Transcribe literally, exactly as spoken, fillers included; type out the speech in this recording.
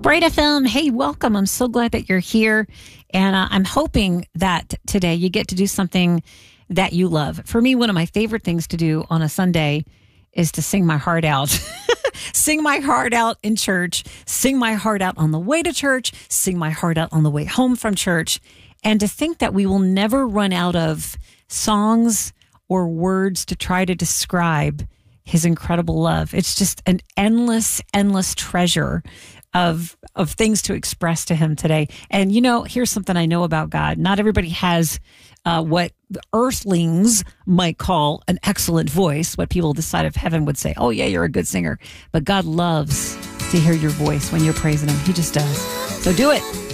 Bright F M, hey, welcome. I'm so glad that you're here. And uh, I'm hoping that today you get to do something that you love. For me, one of my favorite things to do on a Sunday is to sing my heart out. Sing my heart out in church, sing my heart out on the way to church, sing my heart out on the way home from church. And to think that we will never run out of songs or words to try to describe his incredible love. It's just an endless, endless treasure of of things to express to him today. And, you know, here's something I know about God. Not everybody has uh, what the earthlings might call an excellent voice, what people this side of heaven would say, oh, yeah, you're a good singer. But God loves to hear your voice when you're praising him. He just does. So do it.